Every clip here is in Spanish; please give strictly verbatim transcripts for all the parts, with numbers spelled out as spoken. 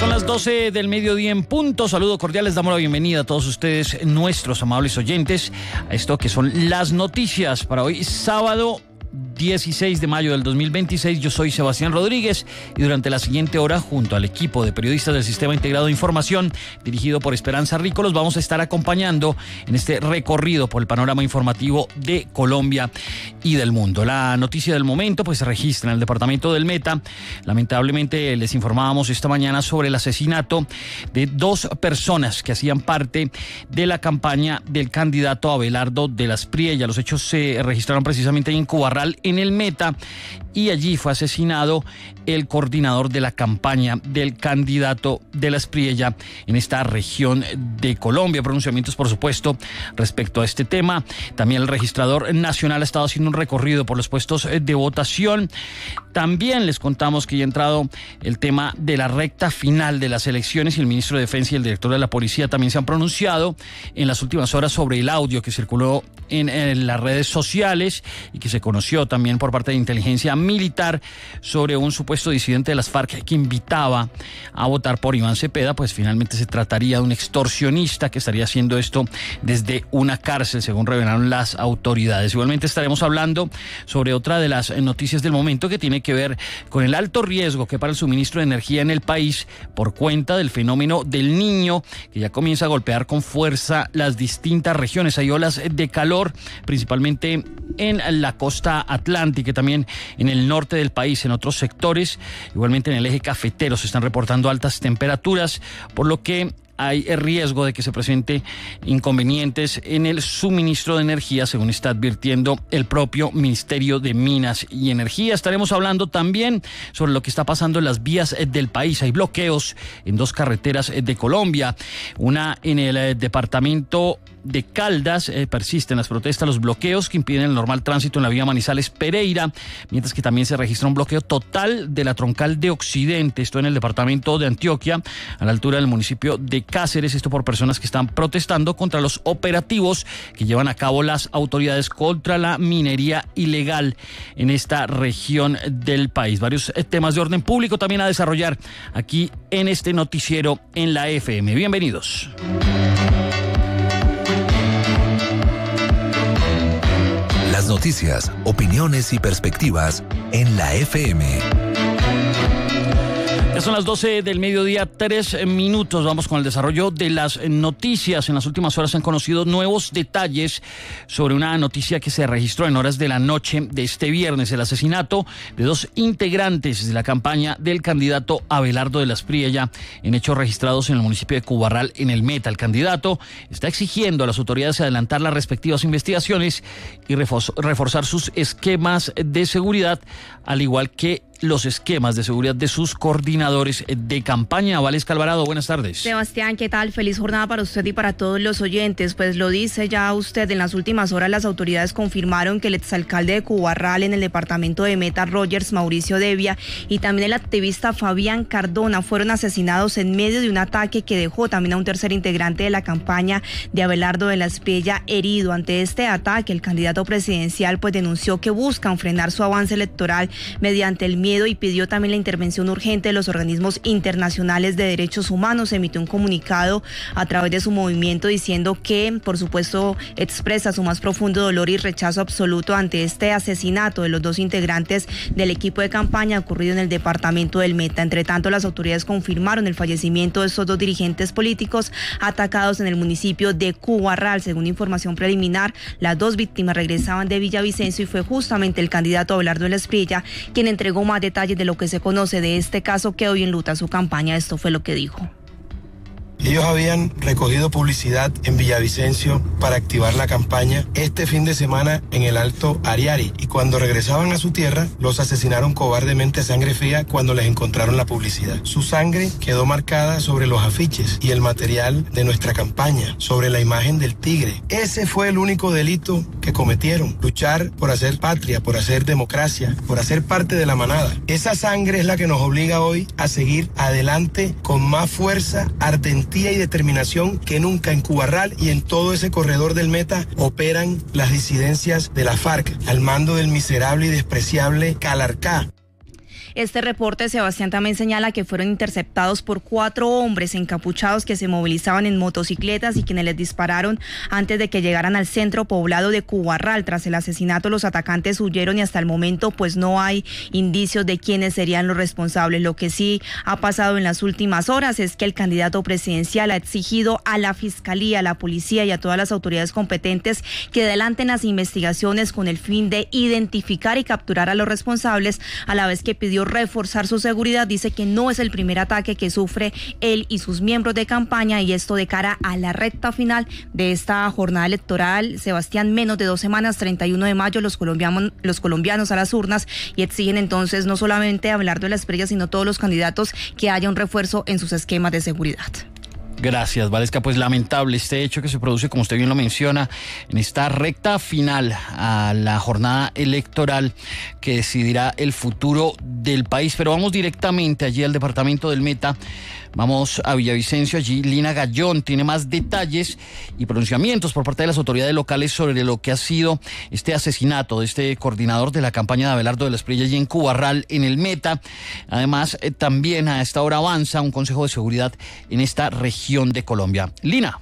Son las doce del mediodía en punto. Saludo cordial, les damos la bienvenida a todos ustedes, nuestros amables oyentes, a esto que son las noticias para hoy, sábado dieciséis de mayo del dos mil veintiséis. Yo soy Sebastián Rodríguez y durante la siguiente hora, junto al equipo de periodistas del Sistema Integrado de Información, dirigido por Esperanza Rico, los vamos a estar acompañando en este recorrido por el panorama informativo de Colombia y del mundo. La noticia del momento pues se registra en el departamento del Meta. Lamentablemente les informábamos esta mañana sobre el asesinato de dos personas que hacían parte de la campaña del candidato Abelardo de las Priella. Los hechos se registraron precisamente en Cubarral, en el Meta, y allí fue asesinado el coordinador de la campaña del candidato de las Priella en esta región de Colombia. Pronunciamientos, por supuesto, respecto a este tema. También el registrador nacional ha estado haciendo un recorrido por los puestos de votación. También les contamos que ya ha entrado el tema de la recta final de las elecciones y el ministro de Defensa y el director de la Policía también se han pronunciado en las últimas horas sobre el audio que circuló en, en las redes sociales y que se conoció también por parte de inteligencia militar sobre un supuesto disidente de las FARC que invitaba a votar por Iván Cepeda. Pues finalmente se trataría de un extorsionista que estaría haciendo esto desde una cárcel, según revelaron las autoridades. Igualmente estaremos hablando sobre otra de las noticias del momento que tiene que ver con el alto riesgo que para el suministro de energía en el país por cuenta del fenómeno del Niño, que ya comienza a golpear con fuerza las distintas regiones. Hay olas de calor, principalmente en la costa atlántica y también en el norte del país, en otros sectores. Igualmente en el eje cafetero se están reportando altas temperaturas, por lo que hay riesgo de que se presente inconvenientes en el suministro de energía, según está advirtiendo el propio Ministerio de Minas y Energía. Estaremos hablando también sobre lo que está pasando en las vías del país. Hay bloqueos en dos carreteras de Colombia, una en el departamento de Caldas. Eh, persisten las protestas, los bloqueos que impiden el normal tránsito en la vía Manizales-Pereira, mientras que también se registra un bloqueo total de la troncal de Occidente, esto en el departamento de Antioquia, a la altura del municipio de Cáceres, esto por personas que están protestando contra los operativos que llevan a cabo las autoridades contra la minería ilegal en esta región del país. Varios temas de orden público también a desarrollar aquí en este noticiero en la F M. Bienvenidos. Las noticias, opiniones y perspectivas en la F M. Ya son las doce del mediodía, tres minutos. Vamos con el desarrollo de las noticias. En las últimas horas se han conocido nuevos detalles sobre una noticia que se registró en horas de la noche de este viernes: el asesinato de dos integrantes de la campaña del candidato Abelardo de las Priella, en hechos registrados en el municipio de Cubarral, en el Meta. El candidato está exigiendo a las autoridades adelantar las respectivas investigaciones y reforzar sus esquemas de seguridad, al igual que los esquemas de seguridad de sus coordinadores de campaña. Valesca Alvarado, buenas tardes. Sebastián, ¿qué tal? Feliz jornada para usted y para todos los oyentes. Pues lo dice ya usted, en las últimas horas las autoridades confirmaron que el exalcalde de Cubarral en el departamento de Meta, Rogers Mauricio Devia, y también el activista Fabián Cardona fueron asesinados en medio de un ataque que dejó también a un tercer integrante de la campaña de Abelardo de las Priella herido. Ante este ataque, el candidato presidencial pues denunció que buscan frenar su avance electoral mediante el miedo y pidió también la intervención urgente de los organismos internacionales de derechos humanos. Emitió un comunicado a través de su movimiento diciendo que, por supuesto, expresa su más profundo dolor y rechazo absoluto ante este asesinato de los dos integrantes del equipo de campaña ocurrido en el departamento del Meta. Entre tanto, las autoridades confirmaron el fallecimiento de estos dos dirigentes políticos atacados en el municipio de Cubarral. Según información preliminar, las dos víctimas regresaban de Villavicencio y fue justamente el candidato Abelardo de las Priella quien entregó más detalles de lo que se conoce de este caso que hoy enluta su campaña. Esto fue lo que dijo. Ellos habían recogido publicidad en Villavicencio para activar la campaña este fin de semana en el Alto Ariari, y cuando regresaban a su tierra los asesinaron cobardemente a sangre fría cuando les encontraron la publicidad. Su sangre quedó marcada sobre los afiches y el material de nuestra campaña, sobre la imagen del tigre. Ese fue el único delito que cometieron: luchar por hacer patria, por hacer democracia, por hacer parte de la manada. Esa sangre es la que nos obliga hoy a seguir adelante con más fuerza, ardentía y determinación que nunca. En Cubarral y en todo ese corredor del Meta operan las disidencias de la FARC al mando del miserable y despreciable Calarcá. Este reporte, Sebastián, también señala que fueron interceptados por cuatro hombres encapuchados que se movilizaban en motocicletas y quienes les dispararon antes de que llegaran al centro poblado de Cubarral. Tras el asesinato, los atacantes huyeron y hasta el momento pues no hay indicios de quiénes serían los responsables. Lo que sí ha pasado en las últimas horas es que el candidato presidencial ha exigido a la Fiscalía, a la Policía y a todas las autoridades competentes que adelanten las investigaciones con el fin de identificar y capturar a los responsables, a la vez que pidió reforzar su seguridad. Dice que no es el primer ataque que sufre él y sus miembros de campaña, y esto de cara a la recta final de esta jornada electoral. Sebastián, menos de dos semanas, treinta y uno de mayo, los colombianos, los colombianos a las urnas, y exigen entonces no solamente Abelardo de la Espriella, sino todos los candidatos que haya un refuerzo en sus esquemas de seguridad. Gracias, Valesca. Pues lamentable este hecho que se produce, como usted bien lo menciona, en esta recta final a la jornada electoral que decidirá el futuro del país. Pero vamos directamente allí al departamento del Meta. Vamos a Villavicencio. Allí Lina Gallón tiene más detalles y pronunciamientos por parte de las autoridades locales sobre lo que ha sido este asesinato de este coordinador de la campaña de Abelardo de la Espriella allí en Cubarral, en el Meta. Además, eh, también a esta hora avanza un consejo de seguridad en esta región de Colombia. Lina.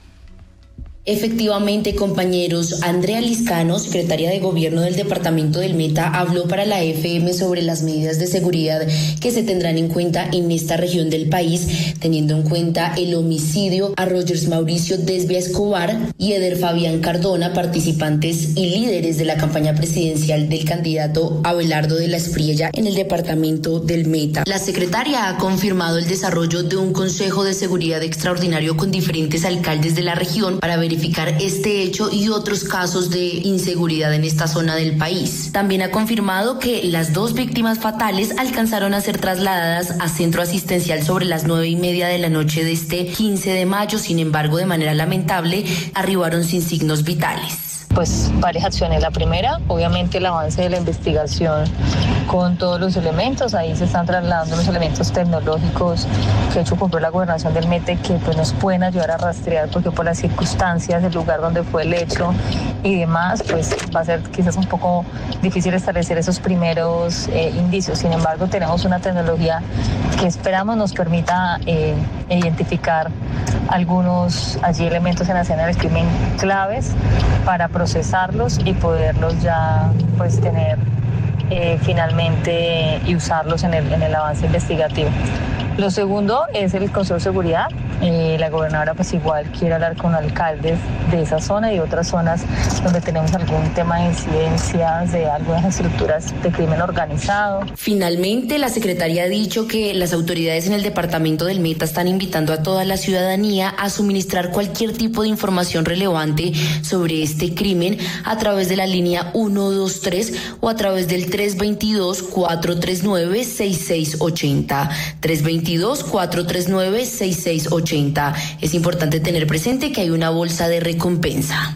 Efectivamente, compañeros, Andrea Liscano, secretaria de Gobierno del Departamento del Meta, habló para la F M sobre las medidas de seguridad que se tendrán en cuenta en esta región del país, teniendo en cuenta el homicidio a Rogers Mauricio Desvia Escobar y Eder Fabián Cardona, participantes y líderes de la campaña presidencial del candidato Abelardo de la Espriella en el Departamento del Meta. La secretaria ha confirmado el desarrollo de un Consejo de Seguridad extraordinario con diferentes alcaldes de la región para verificar este hecho y otros casos de inseguridad en esta zona del país. También ha confirmado que las dos víctimas fatales alcanzaron a ser trasladadas a centro asistencial sobre las nueve y media de la noche de este quince de mayo. Sin embargo, de manera lamentable, arribaron sin signos vitales. Pues varias acciones. La primera, obviamente el avance de la investigación con todos los elementos. Ahí se están trasladando los elementos tecnológicos que ha hecho compró la gobernación del Meta, que pues nos pueden ayudar a rastrear, porque por las circunstancias, el lugar donde fue el hecho y demás, pues va a ser quizás un poco difícil establecer esos primeros eh, indicios. Sin embargo, tenemos una tecnología que esperamos nos permita eh, identificar algunos allí elementos en la escena del crimen claves para procesarlos y poderlos ya pues tener eh, finalmente y usarlos en el, en el avance investigativo. Lo segundo es el Consejo de Seguridad. Eh, la gobernadora pues igual quiere hablar con alcaldes de esa zona y de otras zonas donde tenemos algún tema de incidencias de algunas estructuras de crimen organizado. Finalmente, la secretaria ha dicho que las autoridades en el departamento del Meta están invitando a toda la ciudadanía a suministrar cualquier tipo de información relevante sobre este crimen a través de la línea uno dos tres o a través del tres dos dos, cuatro tres nueve, seis seis ocho cero. tres dos dos, cuatro tres nueve, seis seis ocho cero. Es importante tener presente que hay una bolsa de recompensa.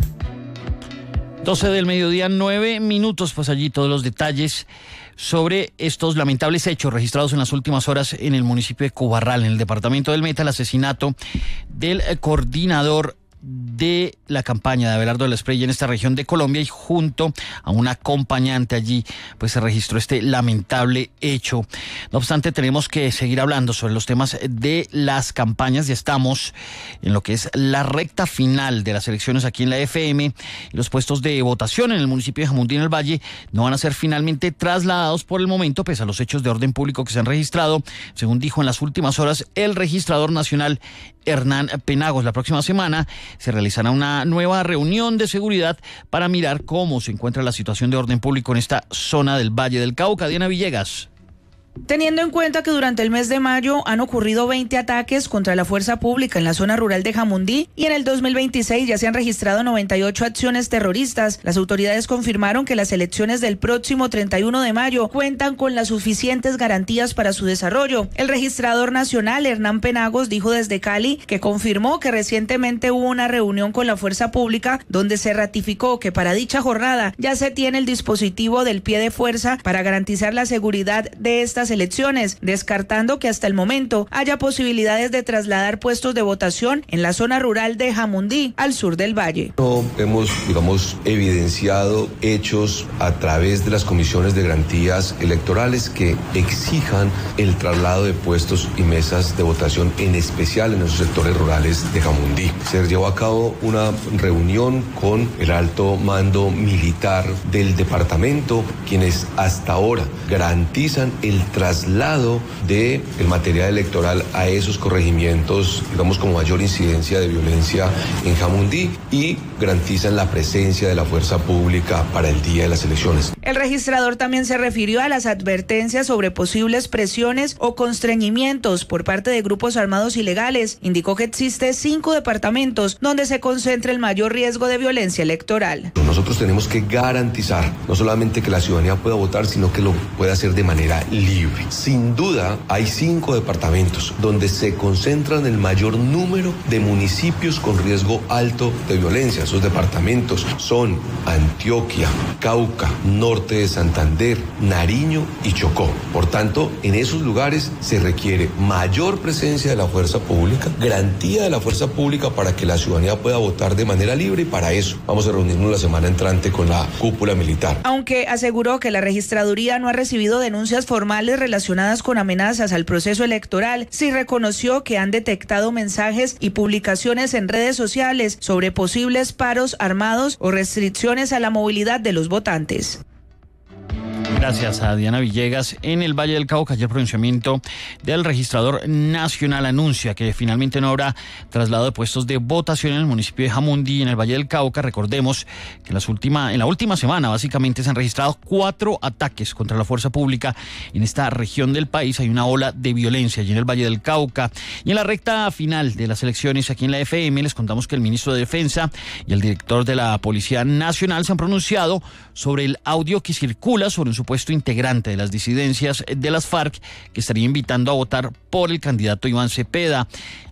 doce del mediodía, nueve minutos, pues allí todos los detalles sobre estos lamentables hechos registrados en las últimas horas en el municipio de Cubarral, en el departamento del Meta, el asesinato del coordinador de la campaña de Abelardo de la Espriella en esta región de Colombia, y junto a un acompañante allí pues se registró este lamentable hecho. No obstante, tenemos que seguir hablando sobre los temas de las campañas. Ya estamos en lo que es la recta final de las elecciones aquí en la F M, y los puestos de votación en el municipio de Jamundí, en el Valle, no van a ser finalmente trasladados por el momento, pese a los hechos de orden público que se han registrado, según dijo en las últimas horas el registrador nacional Hernán Penagos. La próxima semana se realizará una nueva reunión de seguridad para mirar cómo se encuentra la situación de orden público en esta zona del Valle del Cauca. Diana Villegas. Teniendo en cuenta que durante el mes de mayo han ocurrido veinte ataques contra la fuerza pública en la zona rural de Jamundí y en el dos mil veintiséis ya se han registrado noventa y ocho acciones terroristas, las autoridades confirmaron que las elecciones del próximo treinta y uno de mayo cuentan con las suficientes garantías para su desarrollo. El registrador nacional Hernán Penagos dijo desde Cali que confirmó que recientemente hubo una reunión con la fuerza pública donde se ratificó que para dicha jornada ya se tiene el dispositivo del pie de fuerza para garantizar la seguridad de esta estas elecciones, descartando que hasta el momento haya posibilidades de trasladar puestos de votación en la zona rural de Jamundí, al sur del valle. No hemos, digamos, evidenciado hechos a través de las comisiones de garantías electorales que exijan el traslado de puestos y mesas de votación, en especial en los sectores rurales de Jamundí. Se llevó a cabo una reunión con el alto mando militar del departamento, quienes hasta ahora garantizan el traslado del material electoral a esos corregimientos, digamos, con mayor incidencia de violencia en Jamundí, y garantizan la presencia de la fuerza pública para el día de las elecciones. El registrador también se refirió a las advertencias sobre posibles presiones o constreñimientos por parte de grupos armados ilegales. Indicó que existe cinco departamentos donde se concentra el mayor riesgo de violencia electoral. Nosotros tenemos que garantizar no solamente que la ciudadanía pueda votar, sino que lo pueda hacer de manera libre. Sin duda, hay cinco departamentos donde se concentran el mayor número de municipios con riesgo alto de violencia. Esos departamentos son Antioquia, Cauca, Norte de Santander, Nariño y Chocó. Por tanto, en esos lugares se requiere mayor presencia de la fuerza pública, garantía de la fuerza pública para que la ciudadanía pueda votar de manera libre, y para eso vamos a reunirnos la semana entrante con la cúpula militar. Aunque aseguró que la registraduría no ha recibido denuncias formales relacionadas con amenazas al proceso electoral, sí reconoció que han detectado mensajes y publicaciones en redes sociales sobre posibles paros armados o restricciones a la movilidad de los votantes. Gracias a Diana Villegas. En el Valle del Cauca, ayer pronunciamiento del registrador nacional anuncia que finalmente no habrá traslado de puestos de votación en el municipio de Jamundí, en el Valle del Cauca. Recordemos que en, las última, en la última semana básicamente se han registrado cuatro ataques contra la fuerza pública en esta región del país. Hay una ola de violencia allí en el Valle del Cauca. Y en la recta final de las elecciones aquí en la F M les contamos que el ministro de Defensa y el director de la Policía Nacional se han pronunciado sobre el audio que circula sobre un supuesto integrante de las disidencias de las FARC que estaría invitando a votar por el candidato Iván Cepeda.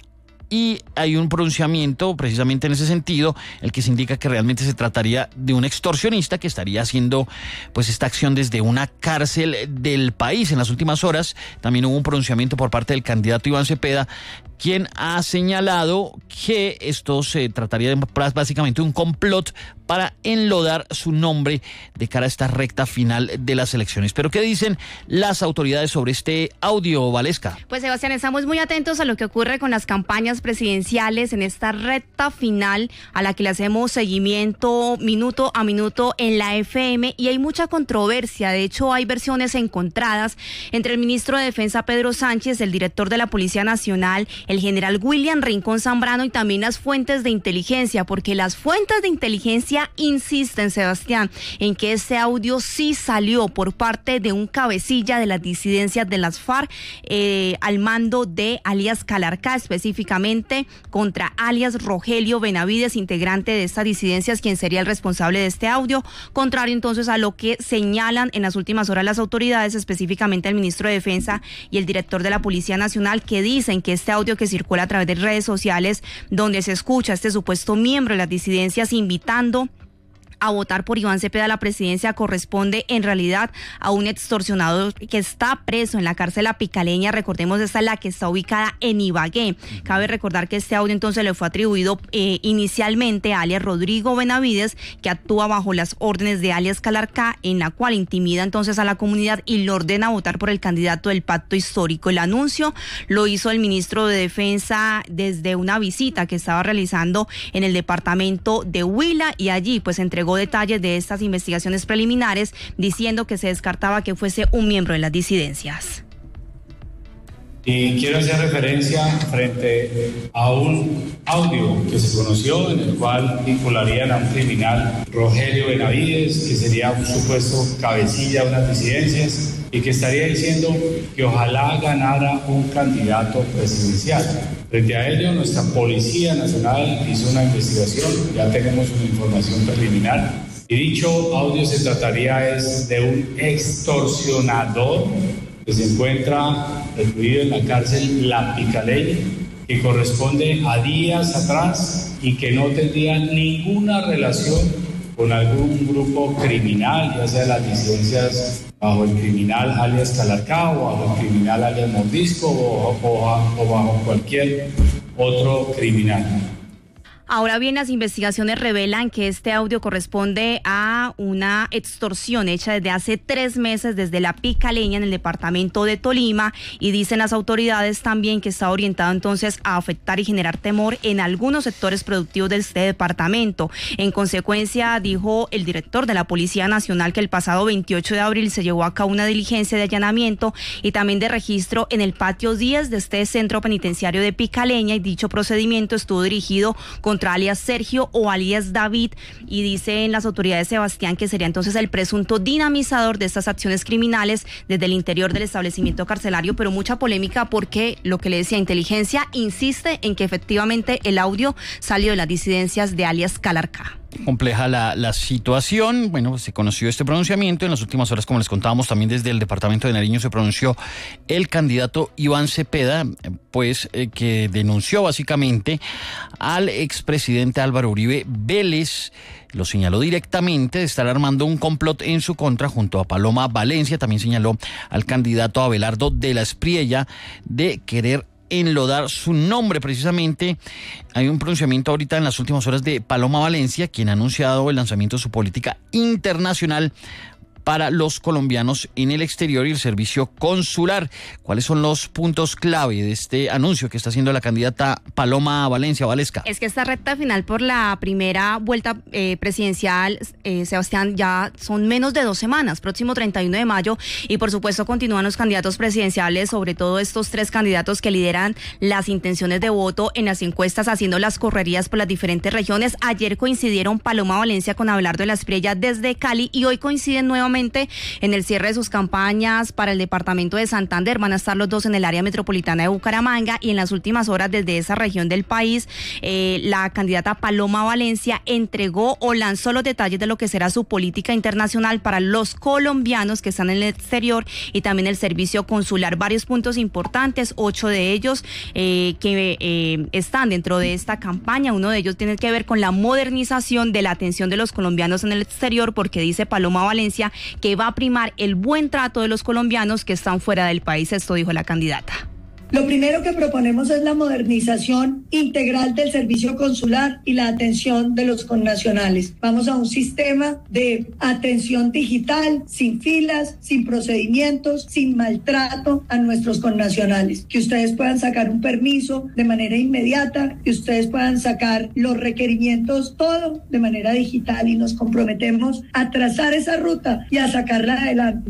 Y hay un pronunciamiento precisamente en ese sentido, el que se indica que realmente se trataría de un extorsionista que estaría haciendo pues esta acción desde una cárcel del país. En las últimas horas también hubo un pronunciamiento por parte del candidato Iván Cepeda, quien ha señalado que esto se trataría de básicamente un complot para enlodar su nombre de cara a esta recta final de las elecciones. Pero ¿qué dicen las autoridades sobre este audio, Valesca? Pues Sebastián, estamos muy atentos a lo que ocurre con las campañas presidenciales en esta recta final a la que le hacemos seguimiento minuto a minuto en la F M, y hay mucha controversia. De hecho, hay versiones encontradas entre el ministro de Defensa Pedro Sánchez, el director de la Policía Nacional, el general William Rincón Zambrano, y también las fuentes de inteligencia, porque las fuentes de inteligencia insisten, Sebastián, en que este audio sí salió por parte de un cabecilla de las disidencias de las FARC eh, al mando de alias Calarcá, específicamente contra alias Rogelio Benavides, integrante de estas disidencias, quien sería el responsable de este audio, contrario entonces a lo que señalan en las últimas horas las autoridades, específicamente el ministro de Defensa y el director de la Policía Nacional, que dicen que este audio que circula a través de redes sociales, donde se escucha a este supuesto miembro de las disidencias invitando a votar por Iván Cepeda a la presidencia, corresponde en realidad a un extorsionador que está preso en la cárcel Apicaleña. Recordemos, esta es la que está ubicada en Ibagué. Cabe recordar que este audio entonces le fue atribuido eh, inicialmente a alias Rodrigo Benavides, que actúa bajo las órdenes de alias Calarcá, en la cual intimida entonces a la comunidad y lo ordena votar por el candidato del pacto histórico. El anuncio lo hizo el ministro de Defensa desde una visita que estaba realizando en el departamento de Huila, y allí pues entregó detalles de estas investigaciones preliminares, diciendo que se descartaba que fuese un miembro de las disidencias. Y quiero hacer referencia frente a un audio que se conoció en el cual vincularían a un criminal, Rogelio Benavides, que sería un supuesto cabecilla de unas disidencias, y que estaría diciendo que ojalá ganara un candidato presidencial. Frente a ello, nuestra Policía Nacional hizo una investigación, ya tenemos una información preliminar, y dicho audio se trataría es de un extorsionador que se encuentra recluido en la cárcel La Picaleña, que corresponde a días atrás y que no tendría ninguna relación con algún grupo criminal, ya sea las disidencias bajo el criminal alias Calarcá o bajo el criminal alias Mordisco o, o, o bajo cualquier otro criminal. Ahora bien, las investigaciones revelan que este audio corresponde a una extorsión hecha desde hace tres meses desde La Picaleña en el departamento de Tolima, y dicen las autoridades también que está orientado entonces a afectar y generar temor en algunos sectores productivos de este departamento. En consecuencia, dijo el director de la Policía Nacional que el pasado veintiocho de abril se llevó a cabo una diligencia de allanamiento y también de registro en el patio diez de este centro penitenciario de Picaleña, y dicho procedimiento estuvo dirigido contra alias Sergio o alias David, y dicen las autoridades, Sebastián, que sería entonces el presunto dinamizador de estas acciones criminales desde el interior del establecimiento carcelario, pero mucha polémica porque lo que le decía, inteligencia insiste en que efectivamente el audio salió de las disidencias de alias Calarcá. Compleja la, la situación. Bueno, pues se conoció este pronunciamiento. En las últimas horas, como les contábamos, también desde el departamento de Nariño se pronunció el candidato Iván Cepeda, pues eh, que denunció básicamente al expresidente Álvaro Uribe Vélez. Lo señaló directamente de estar armando un complot en su contra junto a Paloma Valencia. También señaló al candidato Abelardo de la Espriella de querer enlodar su nombre. Precisamente hay un pronunciamiento ahorita en las últimas horas de Paloma Valencia, quien ha anunciado el lanzamiento de su política internacional para los colombianos en el exterior y el servicio consular. ¿Cuáles son los puntos clave de este anuncio que está haciendo la candidata Paloma Valencia Valesca? Es que esta recta final por la primera vuelta eh, presidencial, eh, Sebastián, ya son menos de dos semanas, próximo treinta y uno de mayo, y por supuesto continúan los candidatos presidenciales, sobre todo estos tres candidatos que lideran las intenciones de voto en las encuestas, haciendo las correrías por las diferentes regiones. Ayer coincidieron Paloma Valencia con Abelardo de la Espriella desde Cali, y hoy coinciden nuevamente en el cierre de sus campañas para el departamento de Santander. Van a estar los dos en el área metropolitana de Bucaramanga, y en las últimas horas desde esa región del país eh, la candidata Paloma Valencia entregó o lanzó los detalles de lo que será su política internacional para los colombianos que están en el exterior y también el servicio consular. Varios puntos importantes, ocho de ellos eh, que eh, están dentro de esta campaña. Uno de ellos tiene que ver con la modernización de la atención de los colombianos en el exterior, porque dice Paloma Valencia que va a primar el buen trato de los colombianos que están fuera del país. Esto dijo la candidata. Lo primero que proponemos es la modernización integral del servicio consular y la atención de los connacionales. Vamos a un sistema de atención digital, sin filas, sin procedimientos, sin maltrato a nuestros connacionales. Que ustedes puedan sacar un permiso de manera inmediata, que ustedes puedan sacar los requerimientos, todo de manera digital, y nos comprometemos a trazar esa ruta y a sacarla adelante.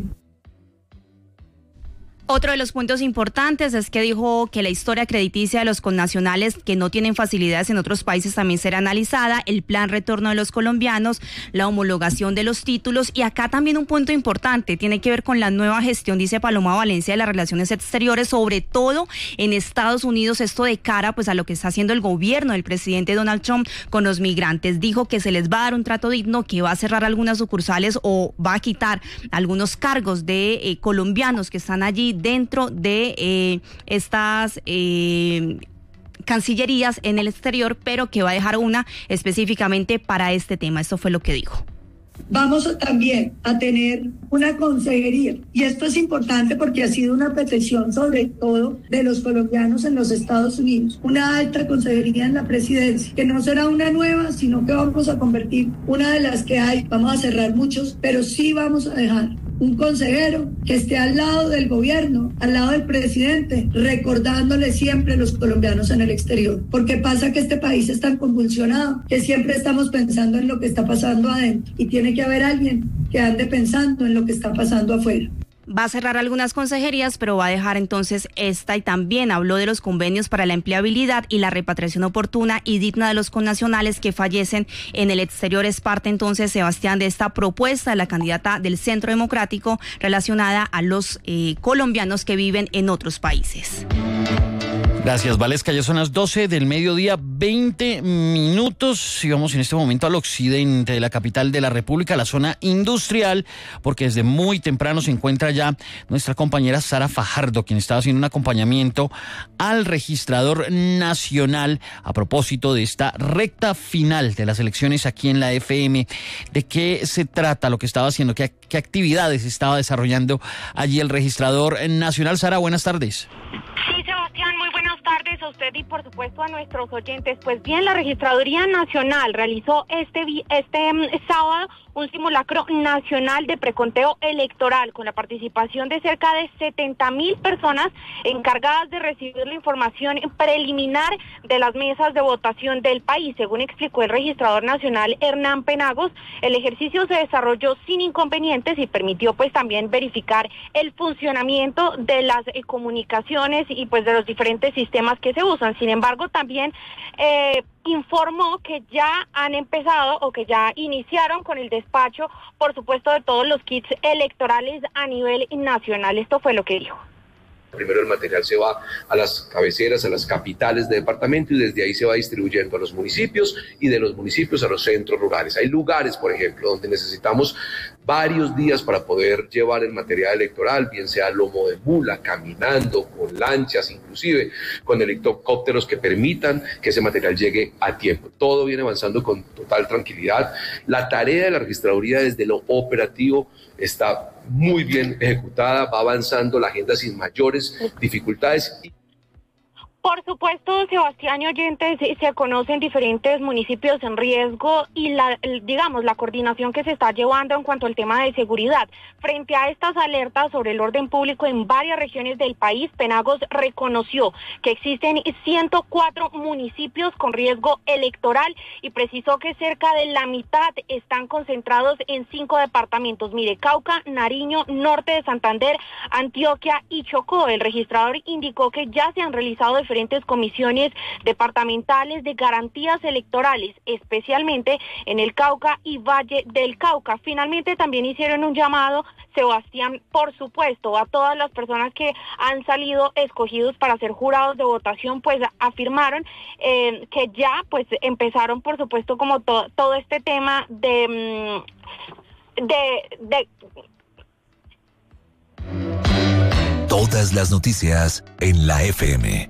Otro de los puntos importantes es que dijo que la historia crediticia de los connacionales que no tienen facilidades en otros países también será analizada, el plan retorno de los colombianos, la homologación de los títulos, y acá también un punto importante tiene que ver con la nueva gestión, dice Paloma Valencia, de las relaciones exteriores, sobre todo en Estados Unidos, esto de cara pues a lo que está haciendo el gobierno del presidente Donald Trump con los migrantes. Dijo que se les va a dar un trato digno, que va a cerrar algunas sucursales o va a quitar algunos cargos de eh, colombianos que están allí dentro de eh, estas eh, cancillerías en el exterior, pero que va a dejar una específicamente para este tema. Esto fue lo que dijo. Vamos también a tener una consejería, y esto es importante porque ha sido una petición sobre todo de los colombianos en los Estados Unidos, una alta consejería en la presidencia, que no será una nueva, sino que vamos a convertir una de las que hay. Vamos a cerrar muchos, pero sí vamos a dejar un consejero que esté al lado del gobierno, al lado del presidente, recordándole siempre a los colombianos en el exterior. Porque pasa que este país es tan convulsionado que siempre estamos pensando en lo que está pasando adentro, y tiene que haber alguien que ande pensando en lo que está pasando afuera. Va a cerrar algunas consejerías, pero va a dejar entonces esta, y también habló de los convenios para la empleabilidad y la repatriación oportuna y digna de los connacionales que fallecen en el exterior. Es parte entonces, Sebastián, de esta propuesta de la candidata del Centro Democrático relacionada a los eh, colombianos que viven en otros países. Gracias, Valesca. Ya son las doce del mediodía, veinte minutos. Y vamos en este momento al occidente de la capital de la República, la zona industrial, porque desde muy temprano se encuentra ya nuestra compañera Sara Fajardo, quien estaba haciendo un acompañamiento al registrador nacional a propósito de esta recta final de las elecciones aquí en la F M. ¿De qué se trata lo que estaba haciendo? ¿Qué, qué actividades estaba desarrollando allí el registrador nacional? Sara, buenas tardes. Sí, Sebastián, muy buenas tardes a usted y por supuesto a nuestros oyentes. Pues bien, la Registraduría Nacional realizó este, este um, sábado un simulacro nacional de preconteo electoral con la participación de cerca de setenta mil personas encargadas de recibir la información preliminar de las mesas de votación del país. Según explicó el registrador nacional Hernán Penagos, el ejercicio se desarrolló sin inconvenientes y permitió pues también verificar el funcionamiento de las eh, comunicaciones y pues de los diferentes sistemas que se usan. Sin embargo, también eh, informó que ya han empezado o que ya iniciaron con el despacho, por supuesto, de todos los kits electorales a nivel nacional. Esto fue lo que dijo. Primero el material se va a las cabeceras, a las capitales de departamento y desde ahí se va distribuyendo a los municipios y de los municipios a los centros rurales. Hay lugares, por ejemplo, donde necesitamos varios días para poder llevar el material electoral, bien sea lomo de mula, caminando, con lanchas, inclusive con helicópteros que permitan que ese material llegue a tiempo. Todo viene avanzando con total tranquilidad. La tarea de la registraduría desde lo operativo está muy bien ejecutada, va avanzando la agenda sin mayores dificultades. Por supuesto, Sebastián y oyentes, se conocen diferentes municipios en riesgo y la, digamos, la coordinación que se está llevando en cuanto al tema de seguridad. Frente a estas alertas sobre el orden público en varias regiones del país, Penagos reconoció que existen ciento cuatro municipios con riesgo electoral y precisó que cerca de la mitad están concentrados en cinco departamentos. Mire, Cauca, Nariño, Norte de Santander, Antioquia y Chocó. El registrador indicó que ya se han realizado diferentes diferentes comisiones departamentales de garantías electorales, especialmente en el Cauca y Valle del Cauca. Finalmente también hicieron un llamado, Sebastián, por supuesto, a todas las personas que han salido escogidos para ser jurados de votación, pues afirmaron eh, que ya pues empezaron, por supuesto, como to- todo este tema de... de, de Todas las noticias en la F M.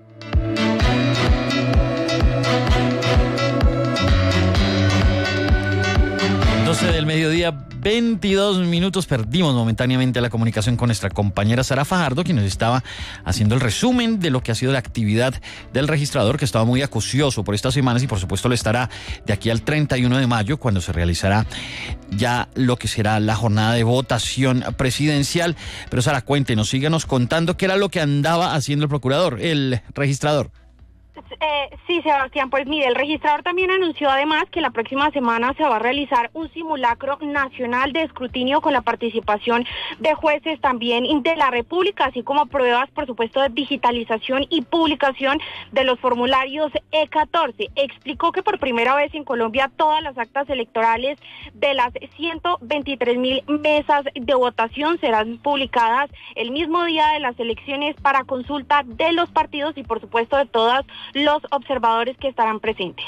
doce del mediodía, veintidós minutos. Perdimos momentáneamente la comunicación con nuestra compañera Sara Fajardo, quien nos estaba haciendo el resumen de lo que ha sido la actividad del registrador, que estaba muy acucioso por estas semanas y por supuesto lo estará de aquí al treinta y uno de mayo, cuando se realizará ya lo que será la jornada de votación presidencial. Pero Sara, cuéntenos, síganos contando qué era lo que andaba haciendo el procurador, el registrador. Eh, sí, Sebastián, pues mire, el registrador también anunció además que la próxima semana se va a realizar un simulacro nacional de escrutinio con la participación de jueces también de la República, así como pruebas, por supuesto, de digitalización y publicación de los formularios E catorce. Explicó que por primera vez en Colombia todas las actas electorales de las ciento veintitrés mil mesas de votación serán publicadas el mismo día de las elecciones para consulta de los partidos y, por supuesto, de todas los observadores que estarán presentes.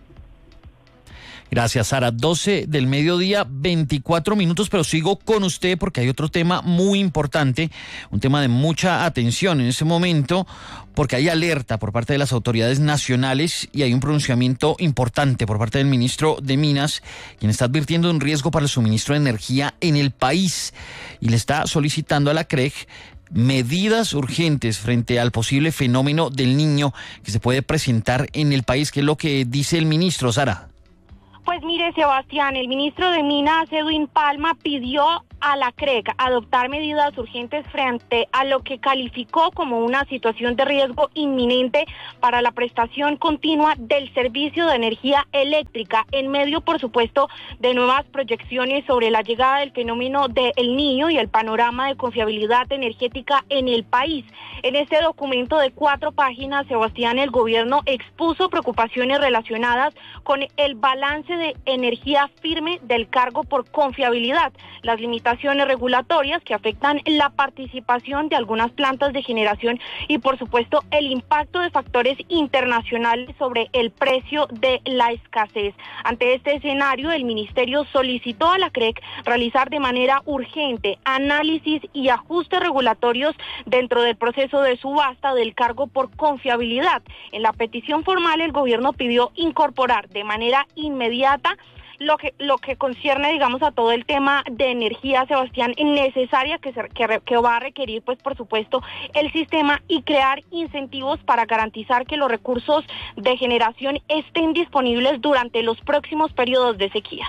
Gracias, Sara. doce del mediodía, veinticuatro minutos, pero sigo con usted porque hay otro tema muy importante, un tema de mucha atención en este momento, porque hay alerta por parte de las autoridades nacionales y hay un pronunciamiento importante por parte del ministro de Minas, quien está advirtiendo un riesgo para el suministro de energía en el país y le está solicitando a la C R E G medidas urgentes frente al posible fenómeno del Niño que se puede presentar en el país. ¿Qué es lo que dice el ministro, Sara? Pues mire, Sebastián, el ministro de Minas, Edwin Palma, pidió a la C R E G adoptar medidas urgentes frente a lo que calificó como una situación de riesgo inminente para la prestación continua del servicio de energía eléctrica, en medio, por supuesto, de nuevas proyecciones sobre la llegada del fenómeno del Niño y el panorama de confiabilidad energética en el país. En este documento de cuatro páginas, Sebastián, el gobierno expuso preocupaciones relacionadas con el balance de energía firme del cargo por confiabilidad, las limitaciones regulatorias que afectan la participación de algunas plantas de generación y, por supuesto, el impacto de factores internacionales sobre el precio de la escasez. Ante este escenario, el Ministerio solicitó a la C R E C realizar de manera urgente análisis y ajustes regulatorios dentro del proceso de subasta del cargo por confiabilidad. En la petición formal, el gobierno pidió incorporar de manera inmediata lo que lo que concierne, digamos, a todo el tema de energía, Sebastián, necesaria que, se, que, que va a requerir, pues, por supuesto, el sistema y crear incentivos para garantizar que los recursos de generación estén disponibles durante los próximos periodos de sequía.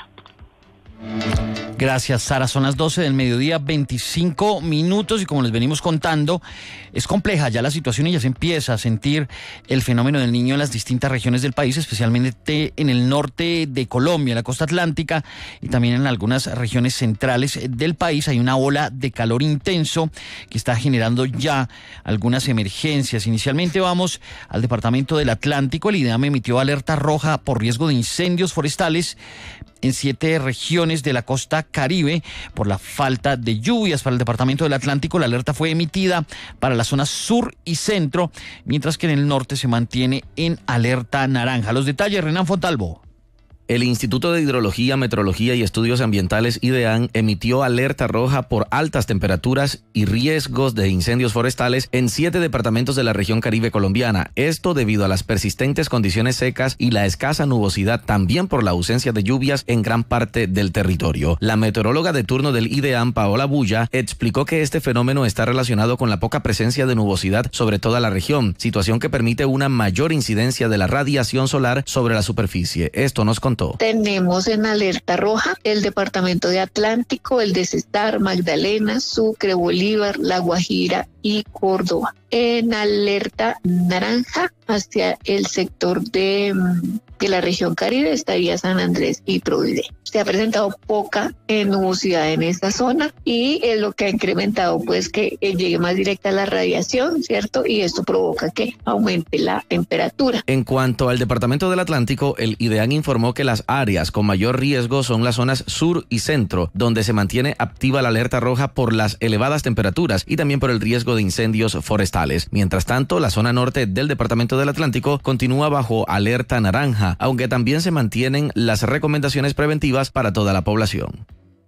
Gracias, Sara. Son las doce del mediodía, veinticinco minutos, y como les venimos contando, es compleja ya la situación y ya se empieza a sentir el fenómeno del Niño en las distintas regiones del país, especialmente en el norte de Colombia, en la costa atlántica, y también en algunas regiones centrales del país. Hay una ola de calor intenso que está generando ya algunas emergencias. Inicialmente vamos al departamento del Atlántico. El IDEAM emitió alerta roja por riesgo de incendios forestales en siete regiones de la costa Caribe por la falta de lluvias. Para el departamento del Atlántico, la alerta fue emitida para las zonas sur y centro, mientras que en el norte se mantiene en alerta naranja. Los detalles, Renan Fontalvo. El Instituto de Hidrología, Meteorología y Estudios Ambientales, IDEAM, emitió alerta roja por altas temperaturas y riesgos de incendios forestales en siete departamentos de la región Caribe colombiana. Esto debido a las persistentes condiciones secas y la escasa nubosidad, también por la ausencia de lluvias en gran parte del territorio. La meteoróloga de turno del IDEAM, Paola Bulla, explicó que este fenómeno está relacionado con la poca presencia de nubosidad sobre toda la región, situación que permite una mayor incidencia de la radiación solar sobre la superficie. Esto nos contó. Tenemos en alerta roja el departamento de Atlántico, el de Cesar, Magdalena, Sucre, Bolívar, La Guajira y Córdoba. En alerta naranja hacia el sector de, de la región Caribe estaría San Andrés y Providencia. Se ha presentado poca nubosidad en esta zona y es lo que ha incrementado pues que llegue más directa la radiación, ¿cierto? Y esto provoca que aumente la temperatura. En cuanto al departamento del Atlántico, el IDEAM informó que las áreas con mayor riesgo son las zonas sur y centro, donde se mantiene activa la alerta roja por las elevadas temperaturas y también por el riesgo de incendios forestales. Mientras tanto, la zona norte del departamento del Atlántico continúa bajo alerta naranja, aunque también se mantienen las recomendaciones preventivas para toda la población.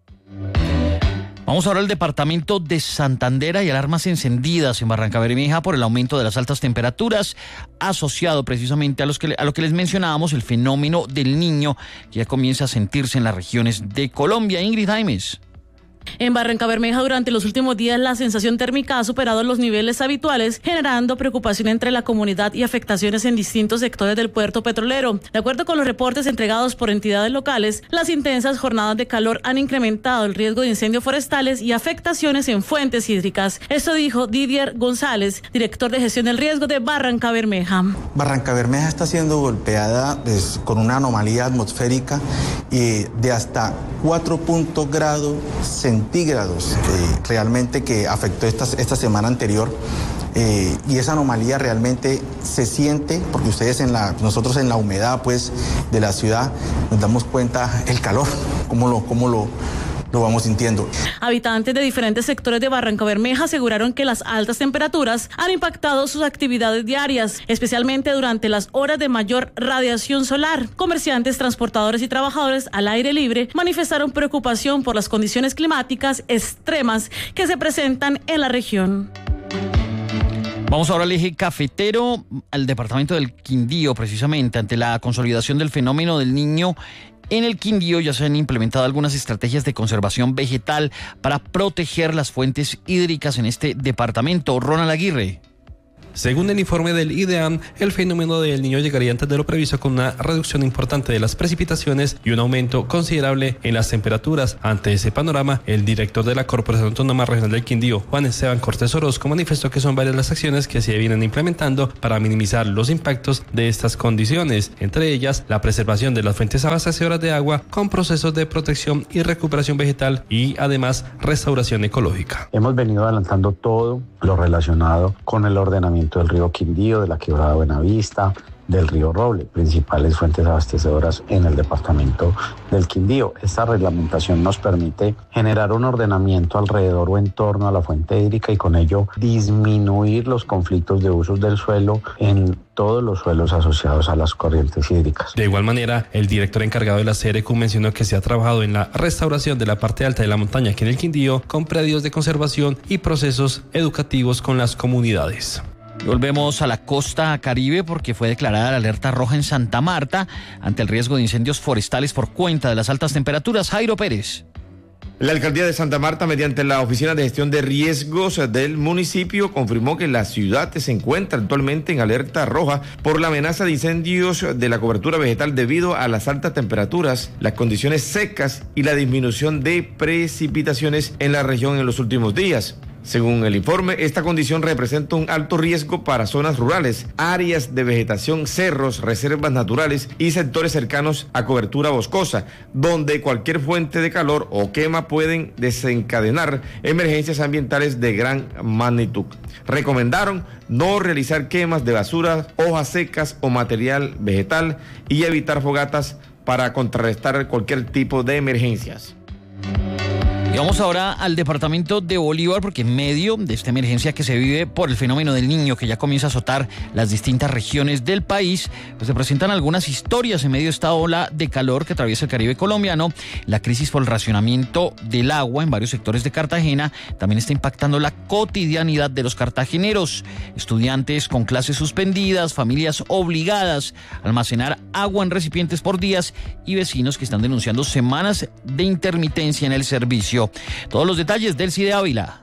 Vamos ahora al departamento de Santander. Hay alarmas encendidas en Barrancabermeja por el aumento de las altas temperaturas, asociado precisamente a, los que, a lo que les mencionábamos, el fenómeno del Niño, que ya comienza a sentirse en las regiones de Colombia. Ingrid Jaimes. En Barrancabermeja, durante los últimos días, la sensación térmica ha superado los niveles habituales, generando preocupación entre la comunidad y afectaciones en distintos sectores del puerto petrolero. De acuerdo con los reportes entregados por entidades locales, las intensas jornadas de calor han incrementado el riesgo de incendios forestales y afectaciones en fuentes hídricas. Esto dijo Didier González, director de gestión del riesgo de Barrancabermeja. Barrancabermeja está siendo golpeada pues, con una anomalía atmosférica eh, de hasta cuatro grados centígrados. centígrados eh, realmente que afectó esta, esta semana anterior eh, y esa anomalía realmente se siente porque ustedes en la, nosotros en la humedad pues de la ciudad nos damos cuenta el calor, cómo lo, cómo lo lo vamos sintiendo. Habitantes de diferentes sectores de Barrancabermeja aseguraron que las altas temperaturas han impactado sus actividades diarias, especialmente durante las horas de mayor radiación solar. Comerciantes, transportadores y trabajadores al aire libre manifestaron preocupación por las condiciones climáticas extremas que se presentan en la región. Vamos ahora al eje cafetero, al departamento del Quindío, precisamente ante la consolidación del fenómeno del Niño. En el Quindío ya se han implementado algunas estrategias de conservación vegetal para proteger las fuentes hídricas en este departamento. Ronald Aguirre. Según el informe del IDEAM, el fenómeno del Niño llegaría antes de lo previsto con una reducción importante de las precipitaciones y un aumento considerable en las temperaturas. Ante ese panorama, el director de la Corporación Autónoma Regional del Quindío, Juan Esteban Cortés Orozco, manifestó que son varias las acciones que se vienen implementando para minimizar los impactos de estas condiciones, entre ellas la preservación de las fuentes abastecedoras de agua con procesos de protección y recuperación vegetal y además restauración ecológica. Hemos venido adelantando todo lo relacionado con el ordenamiento del río Quindío, de la quebrada Buenavista, del río Roble, principales fuentes abastecedoras en el departamento del Quindío. Esta reglamentación nos permite generar un ordenamiento alrededor o en torno a la fuente hídrica y con ello disminuir los conflictos de usos del suelo en todos los suelos asociados a las corrientes hídricas. De igual manera, el director encargado de la C R Q mencionó que se ha trabajado en la restauración de la parte alta de la montaña aquí en el Quindío con predios de conservación y procesos educativos con las comunidades. Volvemos a la costa caribe porque fue declarada la alerta roja en Santa Marta ante el riesgo de incendios forestales por cuenta de las altas temperaturas. Jairo Pérez. La alcaldía de Santa Marta, mediante la Oficina de Gestión de Riesgos del municipio, confirmó que la ciudad se encuentra actualmente en alerta roja por la amenaza de incendios de la cobertura vegetal debido a las altas temperaturas, las condiciones secas y la disminución de precipitaciones en la región en los últimos días. Según el informe, esta condición representa un alto riesgo para zonas rurales, áreas de vegetación, cerros, reservas naturales y sectores cercanos a cobertura boscosa, donde cualquier fuente de calor o quema pueden desencadenar emergencias ambientales de gran magnitud. Recomendaron no realizar quemas de basura, hojas secas o material vegetal y evitar fogatas para contrarrestar cualquier tipo de emergencias. Y vamos ahora al departamento de Bolívar porque en medio de esta emergencia que se vive por el fenómeno del Niño que ya comienza a azotar las distintas regiones del país, pues se presentan algunas historias en medio de esta ola de calor que atraviesa el Caribe colombiano. La crisis por el racionamiento del agua en varios sectores de Cartagena también está impactando la cotidianidad de los cartageneros. Estudiantes con clases suspendidas, familias obligadas a almacenar agua en recipientes por días y vecinos que están denunciando semanas de intermitencia en el servicio. Todos los detalles del C I D E Ávila.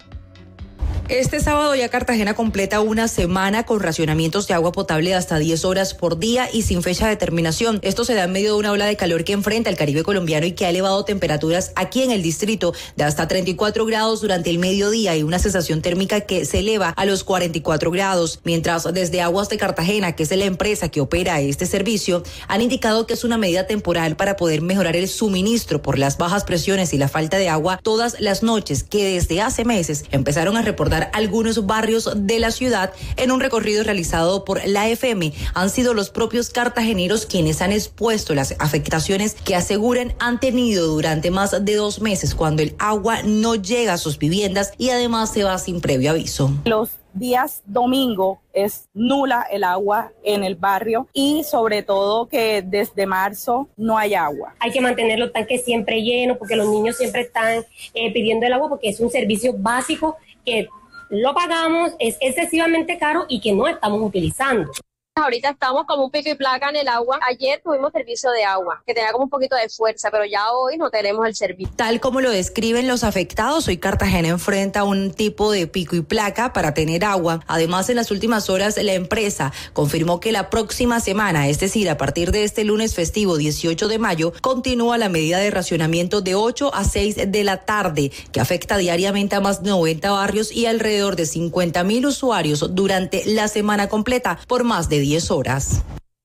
Este sábado ya Cartagena completa una semana con racionamientos de agua potable de hasta diez horas por día y sin fecha de terminación. Esto se da en medio de una ola de calor que enfrenta el Caribe colombiano y que ha elevado temperaturas aquí en el distrito de hasta treinta y cuatro grados durante el mediodía y una sensación térmica que se eleva a los cuarenta y cuatro grados. Mientras desde Aguas de Cartagena, que es la empresa que opera este servicio, han indicado que es una medida temporal para poder mejorar el suministro por las bajas presiones y la falta de agua todas las noches que desde hace meses empezaron a reportar algunos barrios de la ciudad. En un recorrido realizado por la F M, han sido los propios cartageneros quienes han expuesto las afectaciones que aseguran han tenido durante más de dos meses cuando el agua no llega a sus viviendas y además se va sin previo aviso. Los días domingo es nula el agua en el barrio y sobre todo que desde marzo no hay agua. Hay que mantener los tanques siempre llenos porque los niños siempre están eh, pidiendo el agua porque es un servicio básico que lo pagamos, es excesivamente caro y que no estamos utilizando. Ahorita estamos como un pico y placa en el agua. Ayer tuvimos servicio de agua, que tenía como un poquito de fuerza, pero ya hoy no tenemos el servicio. Tal como lo describen los afectados, hoy Cartagena enfrenta un tipo de pico y placa para tener agua. Además, en las últimas horas, la empresa confirmó que la próxima semana, es decir, a partir de este lunes festivo dieciocho de mayo, continúa la medida de racionamiento de ocho a seis de la tarde, que afecta diariamente a más de noventa barrios y alrededor de cincuenta mil usuarios durante la semana completa por más de diez horas.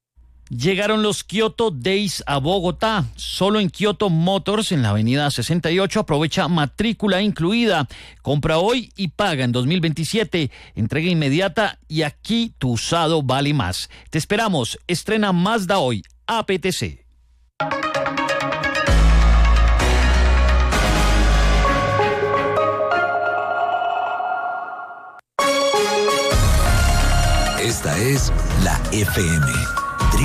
Llegaron los Kyoto Days a Bogotá. Solo en Kyoto Motors, en la avenida sesenta y ocho, aprovecha matrícula incluida. Compra hoy y paga en dos mil veintisiete. Entrega inmediata y aquí tu usado vale más. Te esperamos. Estrena Mazda hoy. A P T C. Esta es la F M.